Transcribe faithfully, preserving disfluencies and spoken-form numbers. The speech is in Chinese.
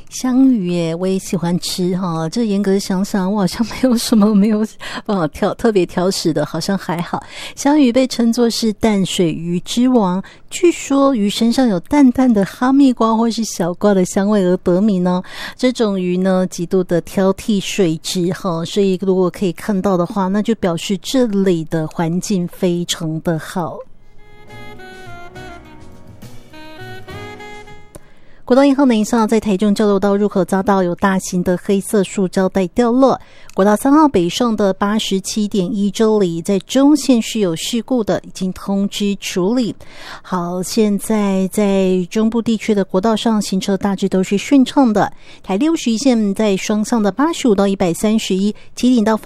香鱼耶，我也喜欢吃哈。这严格想想，我好像没有什么没有办法挑特别挑食的，好像还好。香鱼被称作是淡水鱼之王，据说鱼身上有淡淡的哈密瓜或是小瓜的香味而得名呢。这种鱼呢，极度的挑剔水质哈，所以如果可以看到的话，那就表示这里的环境非常的好。国道一号南向在台中交流道入口遭到有大型的黑色塑胶袋掉落。国道三号北上的 八十七点一 这里在中线是有事故的，已经通知处理。好，现在在中部地区的国道上行车大致都是顺畅的。台六十一线在双向的八十五到一百三十一，基顶到